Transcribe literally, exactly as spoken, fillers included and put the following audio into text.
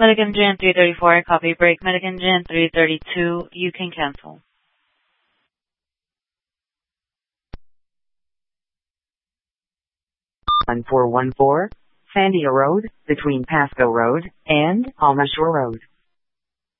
Medican Gen three thirty-four, copy break. Medican Gen three thirty-two, you can cancel. one four one four, Sandia Road, between Pasco Road and Alma Shore Road.